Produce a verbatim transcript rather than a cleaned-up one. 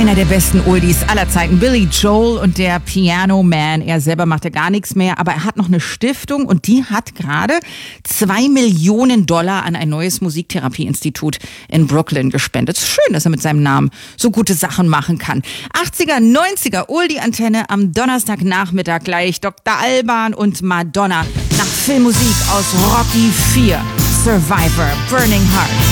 Einer der besten Oldies aller Zeiten, Billy Joel und der Piano Man. Er selber macht ja gar nichts mehr, aber er hat noch eine Stiftung und die hat gerade zwei Millionen Dollar an ein neues Musiktherapieinstitut in Brooklyn gespendet. Es ist schön, dass er mit seinem Namen so gute Sachen machen kann. achtziger, neunziger Oldie-Antenne am Donnerstagnachmittag gleich. Doktor Alban und Madonna nach Filmmusik aus Rocky vier, Survivor, Burning Heart.